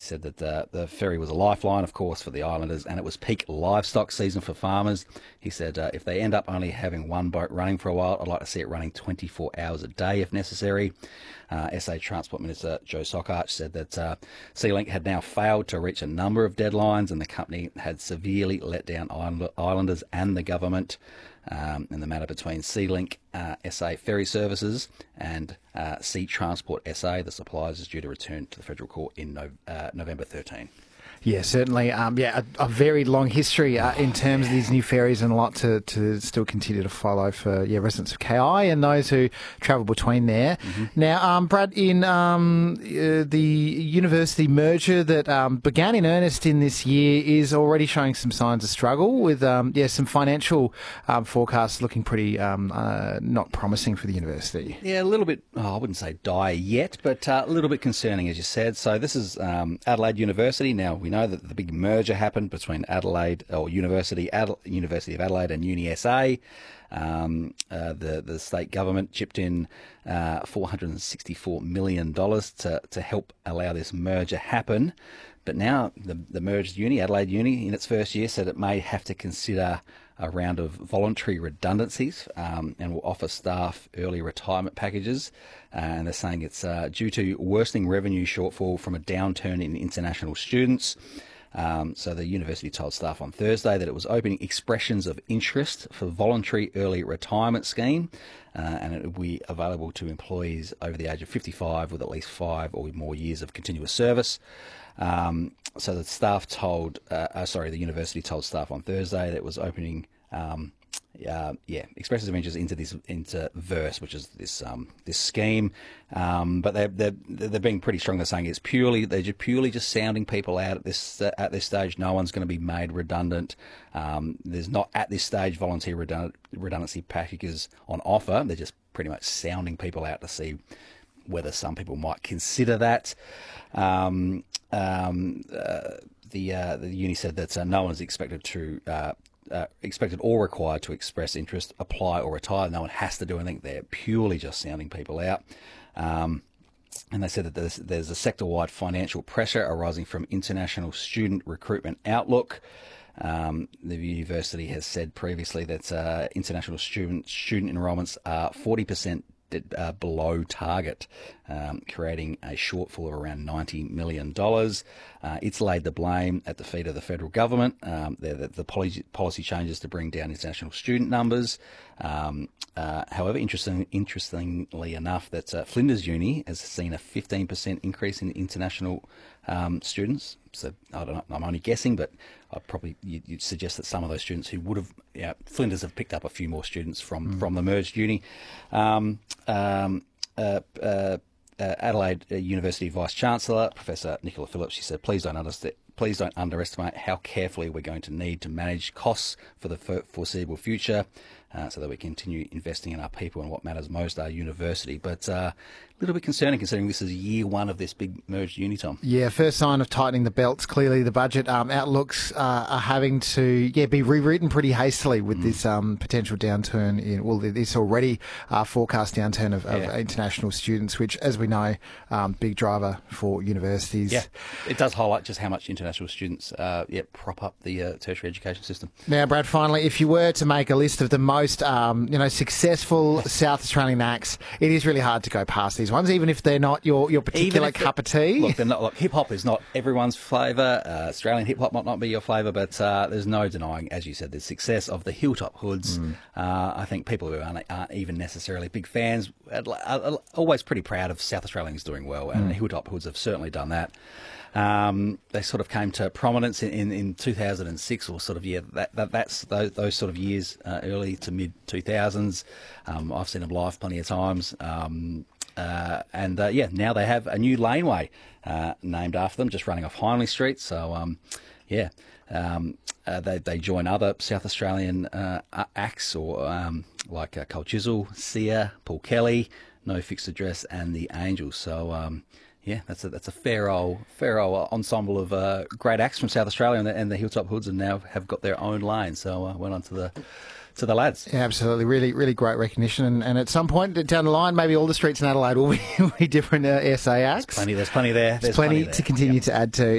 said that the ferry was a lifeline, of course, for the islanders, and it was peak livestock season for farmers. He said if they end up only having one boat running for a while, I'd like to see it running 24 hours a day if necessary. SA Transport Minister Joe Sockarch said that SeaLink had now failed to reach a number of deadlines, and the company had severely let down islanders and the government. In the matter between SeaLink SA Ferry Services and Sea Transport SA, the suppliers is due to return to the federal court in November 13. Yeah, certainly. A very long history in terms of these new ferries, and a lot to still continue to follow for residents of KI and those who travel between there. Mm-hmm. Now, Brad, in the university merger that began in earnest in this year is already showing some signs of struggle with some financial forecasts looking pretty not promising for the university. Yeah, a little bit, I wouldn't say dire yet, but a little bit concerning, as you said. So this is Adelaide University. Now, we know that the big merger happened between University of Adelaide and Uni SA. The state government chipped in $464 million to help allow this merger happen. But now the merged uni, Adelaide Uni, in its first year, said it may have to consider a round of voluntary redundancies and will offer staff early retirement packages. And they're saying it's due to worsening revenue shortfall from a downturn in international students. So the university told staff on Thursday that it was opening expressions of interest for voluntary early retirement scheme, and it will be available to employees over the age of 55 with at least 5 or more years of continuous service. So the staff told, the university told staff on Thursday that it was opening, expressions of interest into VERSE, which is this scheme. But they're being pretty strong. They're saying they're purely just sounding people out at this stage. No one's going to be made redundant. There's not at this stage voluntary redundancy packages on offer. They're just pretty much sounding people out to see whether some people might consider that. The uni said that no one is expected or required to express interest, apply or retire. No one has to do anything. They're purely just sounding people out. And they said that there's a sector-wide financial pressure arising from international student recruitment outlook. The university has said previously that international student enrolments are 40% below target, creating a shortfall of around $90 million. It's laid the blame at the feet of the federal government. The policy changes to bring down international student numbers. However, interestingly enough, that Flinders Uni has seen a 15% increase in international students. So I don't know, I'm only guessing, but you'd suggest that some of those students who would have, Flinders have picked up a few more students from the merged uni. Adelaide University Vice Chancellor, Professor Nicola Phillips, she said, please don't underestimate how carefully we're going to need to manage costs for the foreseeable future, so that we continue investing in our people and what matters most, our university. But a little bit concerning considering this is year one of this big merged uni, Tom. Yeah, first sign of tightening the belts. Clearly the budget outlooks are having to be rewritten pretty hastily with this potential downturn in, this already forecast downturn of international students, which, as we know, big driver for universities. Yeah, it does highlight just how much international students prop up the tertiary education system. Now, Brad, finally, if you were to make a list of the most successful South Australian acts, it is really hard to go past these ones, even if they're not your particular cup of tea. Look, they're not. Look, hip hop is not everyone's flavour. Australian hip hop might not be your flavour, but there's no denying, as you said, the success of the Hilltop Hoods. I think people who aren't even necessarily big fans are always pretty proud of South Australians doing well, and the Hilltop Hoods have certainly done that. They sort of came to prominence in 2006, or sort of that's those sort of years, early to mid 2000s. I've seen them live plenty of times, now they have a new laneway named after them, just running off Hindley Street. So they join other South Australian acts, or like Cole Chisel, Sia, Paul Kelly, No Fixed Address, and the Angels. So. That's a fair old ensemble of great acts from South Australia, and the Hilltop Hoods, and now have got their own lane. So went on to the lads. Yeah, absolutely, really, really great recognition. And at some point down the line, maybe all the streets in Adelaide will be different SA acts. There's plenty there. There's plenty to continue to add to.